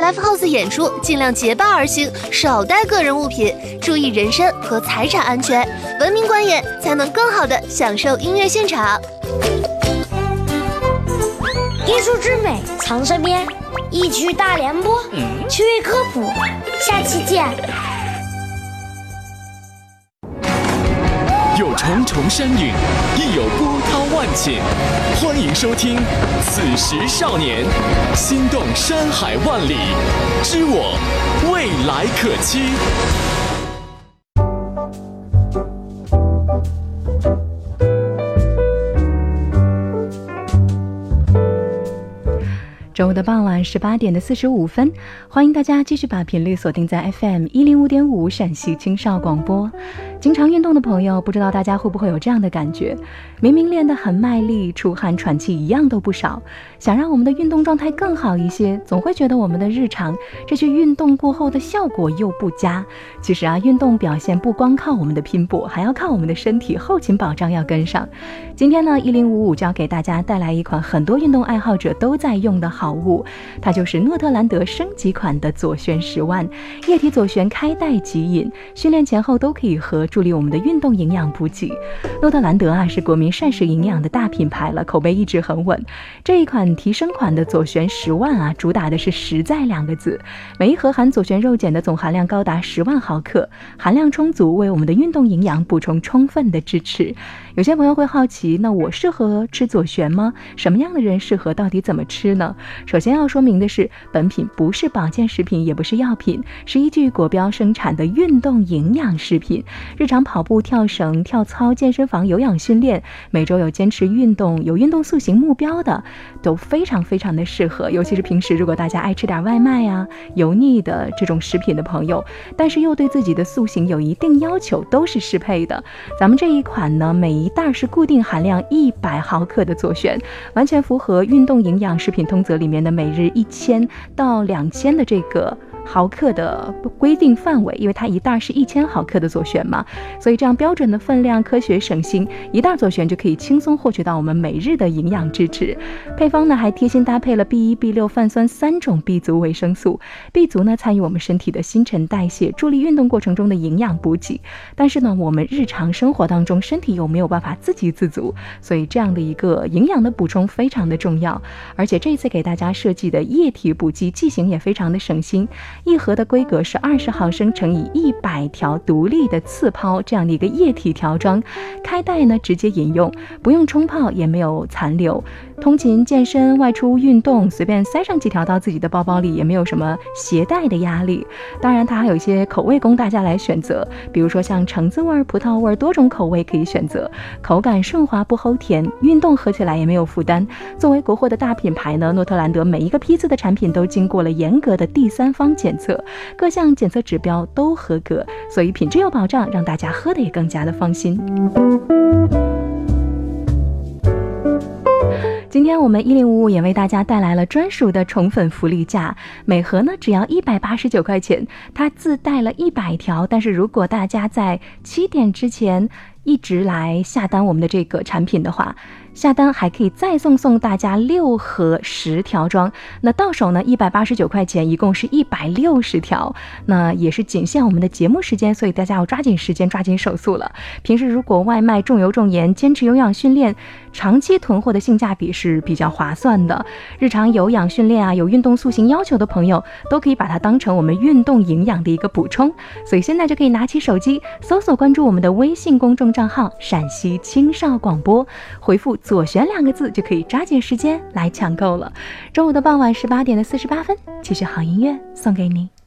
live house 演出尽量结伴而行，少带个人物品，注意人身和财产安全，文明观演才能更好的享受音乐现场。 艺术之美藏身边，一曲大联播，趣味科普，下期见。 有重重山岭，亦有波涛万顷。欢迎收听《此时少年》，心动山海万里，知我未来可期。 周五的傍晚18点45分，欢迎大家继续把频率锁定在 FM105.5 陕西青少广播。经常运动的朋友，不知道大家会不会有这样的感觉，明明练得很卖力，出汗喘气一样都不少，想让我们的运动状态更好一些，总会觉得我们的日常这些运动过后的效果又不佳。其实啊，运动表现不光靠我们的拼搏，还要靠我们的身体后勤保障要跟上。今天呢，1055就要给大家带来一款很多运动爱好者都在用的好物，它就是诺特兰德升级款的左旋10万液体左旋开袋即饮，训练前后都可以喝，助力我们的运动营养补给。诺特兰德啊是国民膳食营养的大品牌了，口碑一直很稳。这一款提升款的左旋10万啊，主打的是实在2个字，每一盒含左旋肉碱的总含量高达10万毫克，含量充足，为我们的运动营养补充充分的支持。有些朋友会好奇，那我适合吃左旋吗？什么样的人适合？到底怎么吃呢？首先要说明的是，本品不是保健食品，也不是药品，是依据国标生产的运动营养食品。日常跑步、跳绳、跳操、健身房有氧训练，每周有坚持运动、有运动塑形目标的，都非常非常的适合。尤其是平时如果大家爱吃点外卖啊、油腻的这种食品的朋友，但是又对自己的塑形有一定要求，都是适配的。咱们这一款呢，每一袋是固定含量100毫克的左旋，完全符合运动营养食品通则里面的每日1000到2000的这个毫克的规定范围，因为它一袋是1000毫克的左旋嘛，所以这样标准的分量，科学省心，一袋左旋就可以轻松获取到我们每日的营养支持。配方呢还贴心搭配了 B1、B6、泛酸3种 B 族维生素。B 族呢参与我们身体的新陈代谢，助力运动过程中的营养补给。但是呢，我们日常生活当中身体有没有办法自给自足，所以这样的一个营养的补充非常的重要。而且这一次给大家设计的液体补剂剂型也非常的省心，一盒的规格是20毫升乘以100条独立的次泡这样的一个液体条装，开袋呢直接饮用，不用冲泡，也没有残留。通勤健身、外出运动，随便塞上几条到自己的包包里，也没有什么携带的压力。当然它还有一些口味供大家来选择，比如说像橙子味、葡萄味，多种口味可以选择，口感顺滑不齁甜，运动喝起来也没有负担。作为国货的大品牌呢，诺特兰德每一个批次的产品都经过了严格的第三方检测，各项检测指标都合格，所以品质有保障，让大家喝的也更加的放心。今天我们1055也为大家带来了专属的宠粉福利价，每盒呢只要189块钱，它自带了100条，但是如果大家在7点之前一直来下单我们的这个产品的话，下单还可以再送大家6盒10条装，那到手呢189块钱，一共是160条，那也是仅限我们的节目时间，所以大家要抓紧时间，抓紧手速了。平时如果外卖、重油重盐、坚持有氧训练，长期囤货的性价比是比较划算的。日常有氧训练啊，有运动塑形要求的朋友，都可以把它当成我们运动营养的一个补充。所以现在就可以拿起手机，搜索关注我们的微信公众账号陕西青少广播，回复左旋2个字就可以抓紧时间来抢购了。周五的傍晚18点48分，继续好音乐送给你。